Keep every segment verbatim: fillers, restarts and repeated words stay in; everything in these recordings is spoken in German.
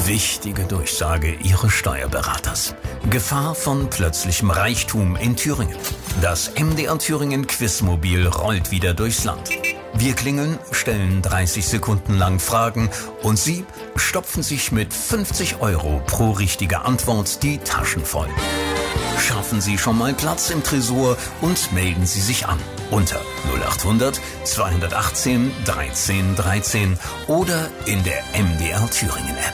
Wichtige Durchsage Ihres Steuerberaters. Gefahr von plötzlichem Reichtum in Thüringen. Das M D R Thüringen Quizmobil rollt wieder durchs Land. Wir klingeln, stellen dreißig Sekunden lang Fragen und Sie stopfen sich mit fünfzig Euro pro richtige Antwort die Taschen voll. Schaffen Sie schon mal Platz im Tresor und melden Sie sich an unter null acht hundert zweihundertachtzehn dreizehn dreizehn oder in der M D R Thüringen App.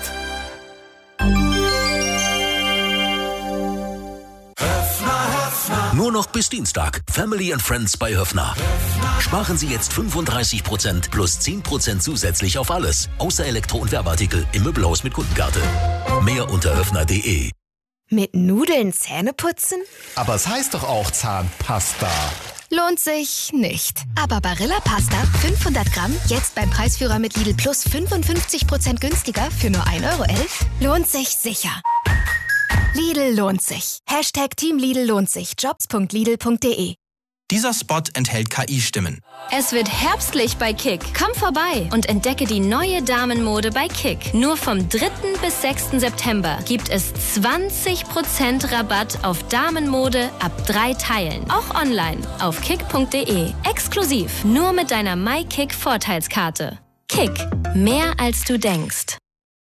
Nur noch bis Dienstag. Family and Friends bei Höffner. Sparen Sie jetzt fünfunddreißig Prozent plus zehn Prozent zusätzlich auf alles. Außer Elektro- und Werbeartikel im Möbelhaus mit Kundenkarte. Mehr unter höffner punkt de. Mit Nudeln Zähne putzen? Aber es heißt doch auch Zahnpasta. Lohnt sich nicht. Aber Barilla Pasta fünfhundert Gramm jetzt beim Preisführer mit Lidl Plus fünfundfünfzig Prozent günstiger für nur ein Euro elf lohnt sich sicher. Lidl lohnt sich. Hashtag Team Lidl lohnt sich. jobs punkt lidl punkt de. Dieser Spot enthält K I-Stimmen. Es wird herbstlich bei Kick. Komm vorbei und entdecke die neue Damenmode bei Kick. Nur vom dritten bis sechsten September gibt es zwanzig Prozent Rabatt auf Damenmode ab drei Teilen. Auch online auf kick punkt de. Exklusiv nur mit deiner MyKick-Vorteilskarte. Kick. Mehr als du denkst.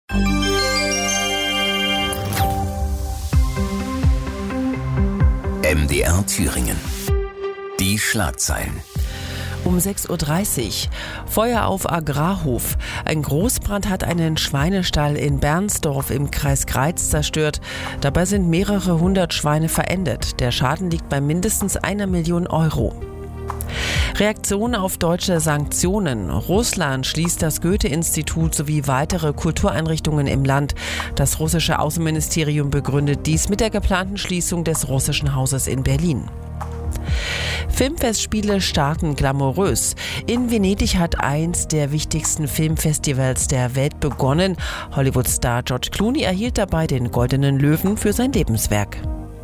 M D R Thüringen. Die Schlagzeilen. Um sechs Uhr dreißig. Feuer auf Agrarhof. Ein Großbrand hat einen Schweinestall in Bernsdorf im Kreis Greiz zerstört. Dabei sind mehrere hundert Schweine verendet. Der Schaden liegt bei mindestens einer Million Euro. Reaktion auf deutsche Sanktionen. Russland schließt das Goethe-Institut sowie weitere Kultureinrichtungen im Land. Das russische Außenministerium begründet dies mit der geplanten Schließung des russischen Hauses in Berlin. Filmfestspiele starten glamourös. In Venedig hat eins der wichtigsten Filmfestivals der Welt begonnen. Hollywood-Star George Clooney erhielt dabei den Goldenen Löwen für sein Lebenswerk.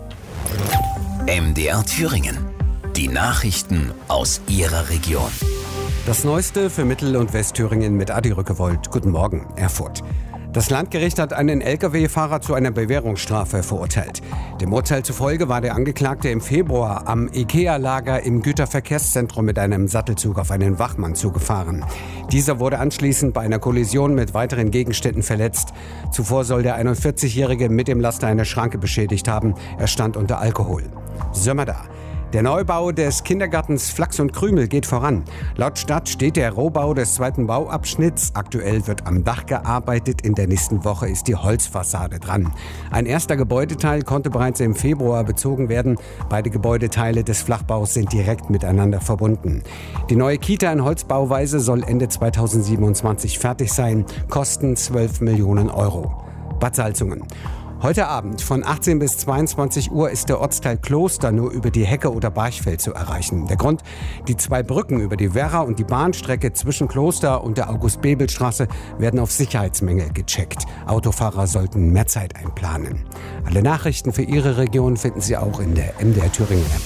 M D R Thüringen. Die Nachrichten aus Ihrer Region. Das Neueste für Mittel- und Westthüringen mit Adi Rückewold. Guten Morgen, Erfurt. Das Landgericht hat einen L K W-Fahrer zu einer Bewährungsstrafe verurteilt. Dem Urteil zufolge war der Angeklagte im Februar am IKEA-Lager im Güterverkehrszentrum mit einem Sattelzug auf einen Wachmann zugefahren. Dieser wurde anschließend bei einer Kollision mit weiteren Gegenständen verletzt. Zuvor soll der einundvierzigjährige mit dem Laster eine Schranke beschädigt haben. Er stand unter Alkohol. Sömmerda. Der Neubau des Kindergartens Flachs und Krümel geht voran. Laut Stadt steht der Rohbau des zweiten Bauabschnitts. Aktuell wird am Dach gearbeitet. In der nächsten Woche ist die Holzfassade dran. Ein erster Gebäudeteil konnte bereits im Februar bezogen werden. Beide Gebäudeteile des Flachbaus sind direkt miteinander verbunden. Die neue Kita in Holzbauweise soll Ende zweitausendsiebenundzwanzig fertig sein. Kosten zwölf Millionen Euro. Bad Salzungen. Heute Abend von achtzehn bis zweiundzwanzig Uhr ist der Ortsteil Kloster nur über die Hecke oder Barchfeld zu erreichen. Der Grund? Die zwei Brücken über die Werra und die Bahnstrecke zwischen Kloster und der August-Bebel-Straße werden auf Sicherheitsmängel gecheckt. Autofahrer sollten mehr Zeit einplanen. Alle Nachrichten für Ihre Region finden Sie auch in der M D R Thüringen App.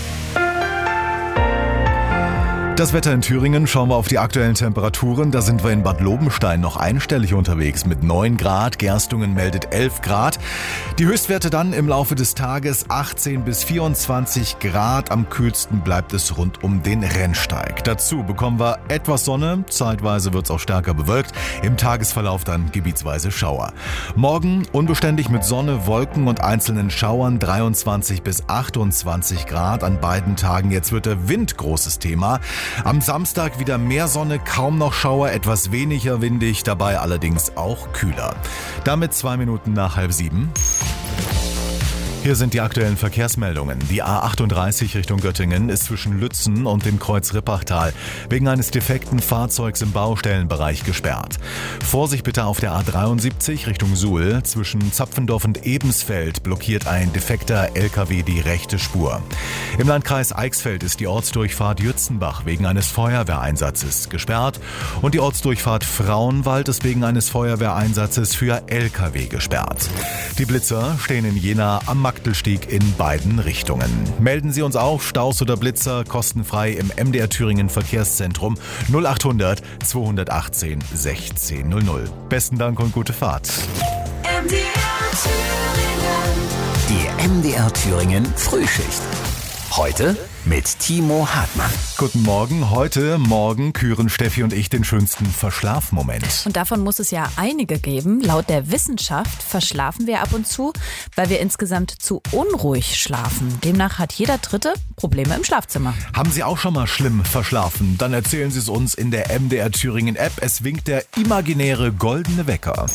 Das Wetter in Thüringen, schauen wir auf die aktuellen Temperaturen. Da sind wir in Bad Lobenstein noch einstellig unterwegs mit neun Grad. Gerstungen meldet elf Grad. Die Höchstwerte dann im Laufe des Tages achtzehn bis vierundzwanzig Grad. Am kühlsten bleibt es rund um den Rennsteig. Dazu bekommen wir etwas Sonne. Zeitweise wird es auch stärker bewölkt. Im Tagesverlauf dann gebietsweise Schauer. Morgen unbeständig mit Sonne, Wolken und einzelnen Schauern. dreiundzwanzig bis achtundzwanzig Grad an beiden Tagen. Jetzt wird der Wind großes Thema. Am Samstag wieder mehr Sonne, kaum noch Schauer, etwas weniger windig, dabei allerdings auch kühler. Damit zwei Minuten nach halb sieben. Hier sind die aktuellen Verkehrsmeldungen. Die A achtunddreißig Richtung Göttingen ist zwischen Lützen und dem Kreuz Rippachtal wegen eines defekten Fahrzeugs im Baustellenbereich gesperrt. Vorsicht bitte auf der A dreiundsiebzig Richtung Suhl. Zwischen Zapfendorf und Ebensfeld blockiert ein defekter L K W die rechte Spur. Im Landkreis Eichsfeld ist die Ortsdurchfahrt Jützenbach wegen eines Feuerwehreinsatzes gesperrt und die Ortsdurchfahrt Frauenwald ist wegen eines Feuerwehreinsatzes für L K W gesperrt. Die Blitzer stehen in Jena am Magdelstieg in beiden Richtungen. Melden Sie uns auch Staus oder Blitzer kostenfrei im M D R Thüringen Verkehrszentrum null achthundert zweihundertachtzehn sechzehn null null. Besten Dank und gute Fahrt. Die M D R Thüringen Frühschicht. Heute mit Timo Hartmann. Guten Morgen. Heute Morgen küren Steffi und ich den schönsten Verschlafmoment. Und davon muss es ja einige geben. Laut der Wissenschaft verschlafen wir ab und zu, weil wir insgesamt zu unruhig schlafen. Demnach hat jeder Dritte Probleme im Schlafzimmer. Haben Sie auch schon mal schlimm verschlafen? Dann erzählen Sie es uns in der M D R Thüringen App. Es winkt der imaginäre goldene Wecker.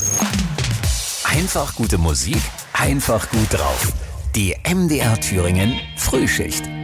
Einfach gute Musik, einfach gut drauf. Die M D R Thüringen Frühschicht.